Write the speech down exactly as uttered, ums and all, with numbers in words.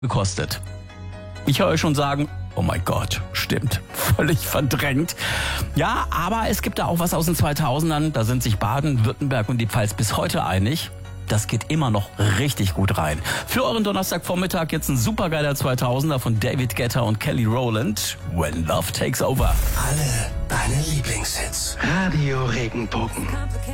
gekostet. Ich höre euch schon sagen, oh mein Gott, stimmt, völlig verdrängt. Ja, aber es gibt da auch was aus den zweitausendern, da sind sich Baden, Württemberg und die Pfalz bis heute einig. Das geht immer noch richtig gut rein. Für euren Donnerstagvormittag jetzt ein supergeiler zweitausender von David Guetta und Kelly Rowland. When Love Takes Over. Alle deine Lieblingshits. Radio Regenbogen.